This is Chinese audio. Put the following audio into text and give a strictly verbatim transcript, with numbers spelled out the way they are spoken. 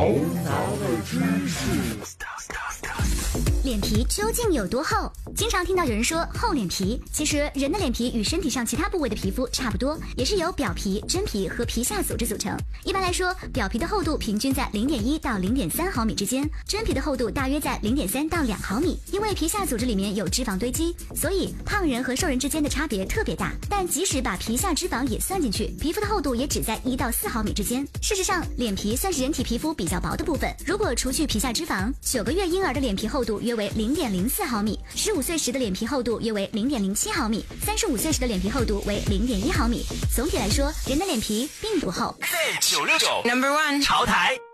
脸皮究竟有多厚？经常听到有人说厚脸皮，其实人的脸皮与身体上其他部位的皮肤差不多，也是由表皮、真皮和皮下组织组成。一般来说，表皮的厚度平均在 零点一到零点三毫米之间，真皮的厚度大约在 零点三到两毫米。因为皮下组织里面有脂肪堆积，所以胖人和瘦人之间的差别特别大。但即使把皮下脂肪也算进去，皮肤的厚度也只在一到四毫米之间。事实上，脸皮算是人体皮肤比较薄的部分。如果除去皮下脂肪，九个月婴儿的脸皮厚度约为 零点零四毫米，十五岁时的脸皮厚度约为 零点零七毫米，三十五岁时的脸皮厚度为 零点一毫米。总体来说，人的脸皮并不厚。 九六九 Number One 潮台。